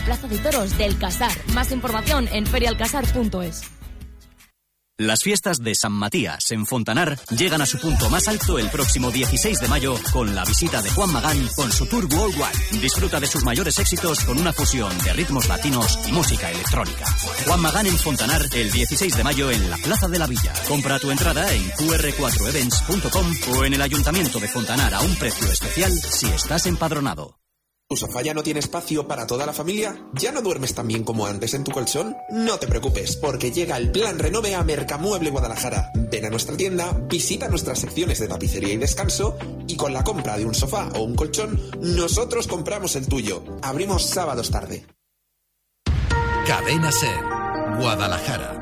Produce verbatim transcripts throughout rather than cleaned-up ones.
Plaza de Toros del Casar. Más información en ferialcasar punto es. Las fiestas de San Matías en Fontanar llegan a su punto más alto el próximo dieciséis de mayo con la visita de Juan Magán con su tour Worldwide. Disfruta de sus mayores éxitos con una fusión de ritmos latinos y música electrónica. Juan Magán en Fontanar el dieciséis de mayo en la Plaza de la Villa. Compra tu entrada en cu erre cuatro events punto com o en el Ayuntamiento de Fontanar a un precio especial si estás empadronado. ¿Tu sofá ya no tiene espacio para toda la familia? ¿Ya no duermes tan bien como antes en tu colchón? No te preocupes, porque llega el Plan Renove a Mercamueble Guadalajara. Ven a nuestra tienda, visita nuestras secciones de tapicería y descanso y con la compra de un sofá o un colchón, nosotros compramos el tuyo. Abrimos sábados tarde. Cadena Ser, Guadalajara.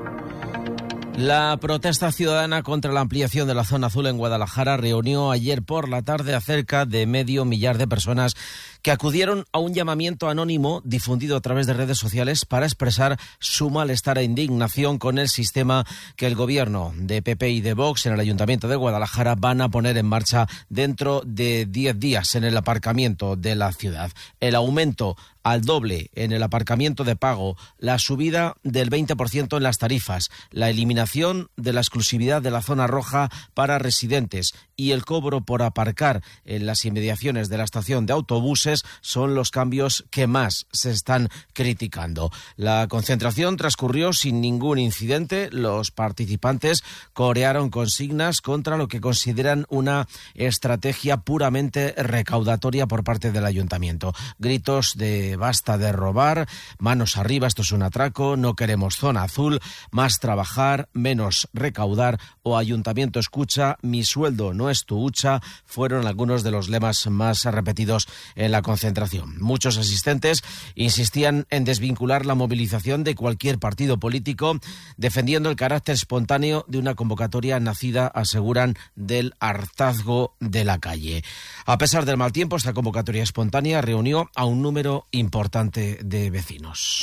La protesta ciudadana contra la ampliación de la zona azul en Guadalajara reunió ayer por la tarde a cerca de medio millar de personas que acudieron a un llamamiento anónimo difundido a través de redes sociales para expresar su malestar e indignación con el sistema que el gobierno de P P y de Vox en el Ayuntamiento de Guadalajara van a poner en marcha dentro de diez días en el aparcamiento de la ciudad. El aumento al doble en el aparcamiento de pago, la subida del veinte por ciento en las tarifas, la eliminación de la exclusividad de la zona roja para residentes y el cobro por aparcar en las inmediaciones de la estación de autobuses son los cambios que más se están criticando. La concentración transcurrió sin ningún incidente. Los participantes corearon consignas contra lo que consideran una estrategia puramente recaudatoria por parte del ayuntamiento. Gritos de basta de robar, manos arriba, esto es un atraco, no queremos zona azul, más trabajar, menos recaudar o ayuntamiento escucha, mi sueldo no es tu hucha, fueron algunos de los lemas más repetidos en la concentración. Muchos asistentes insistían en desvincular la movilización de cualquier partido político, defendiendo el carácter espontáneo de una convocatoria nacida, aseguran, del hartazgo de la calle. A pesar del mal tiempo, esta convocatoria espontánea reunió a un número importante de vecinos.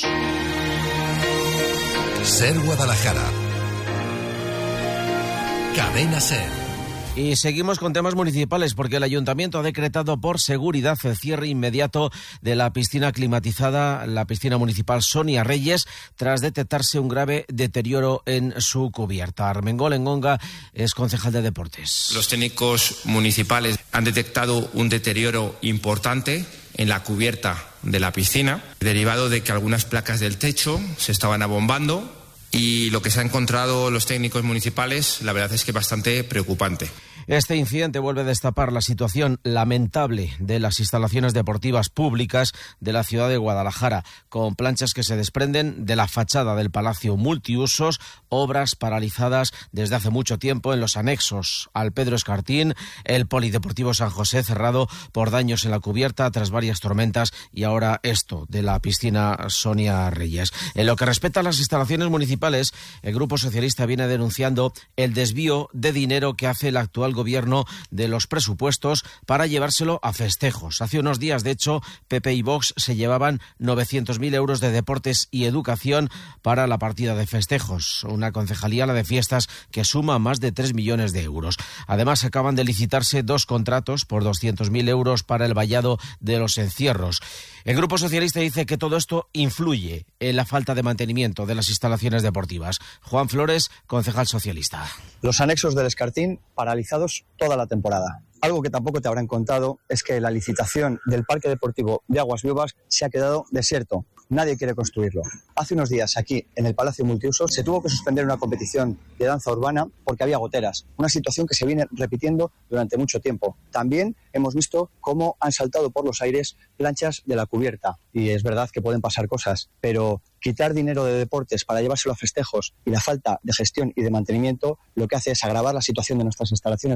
Ser Guadalajara. Cadena Ser. Y seguimos con temas municipales porque el Ayuntamiento ha decretado por seguridad el cierre inmediato de la piscina climatizada, la piscina municipal Sonia Reyes, tras detectarse un grave deterioro en su cubierta. Armengol Engonga es concejal de deportes. Los técnicos municipales han detectado un deterioro importante en la cubierta de la piscina, derivado de que algunas placas del techo se estaban abombando y lo que se han encontrado los técnicos municipales, la verdad es que es bastante preocupante. Este incidente vuelve a destapar la situación lamentable de las instalaciones deportivas públicas de la ciudad de Guadalajara, con planchas que se desprenden de la fachada del Palacio Multiusos, obras paralizadas desde hace mucho tiempo en los anexos al Pedro Escartín, el Polideportivo San José cerrado por daños en la cubierta tras varias tormentas y ahora esto de la piscina Sonia Reyes. En lo que respecta a las instalaciones municipales, el Grupo Socialista viene denunciando el desvío de dinero que hace el actual gobierno de los presupuestos para llevárselo a festejos. Hace unos días, de hecho, P P y Vox se llevaban novecientos mil euros de deportes y educación para la partida de festejos, una concejalía, la de fiestas, que suma más de tres millones de euros. Además, acaban de licitarse dos contratos por doscientos mil euros para el vallado de los encierros. El Grupo Socialista dice que todo esto influye en la falta de mantenimiento de las instalaciones deportivas. Juan Flores, concejal socialista. Los anexos del Escartín paralizados toda la temporada. Algo que tampoco te habrán contado es que la licitación del Parque Deportivo de Aguas Vivas se ha quedado desierto. Nadie quiere construirlo. Hace unos días aquí, en el Palacio Multiusos, se tuvo que suspender una competición de danza urbana porque había goteras. Una situación que se viene repitiendo durante mucho tiempo. También hemos visto cómo han saltado por los aires planchas de la cubierta. Y es verdad que pueden pasar cosas, pero quitar dinero de deportes para llevárselo a festejos y la falta de gestión y de mantenimiento lo que hace es agravar la situación de nuestras instalaciones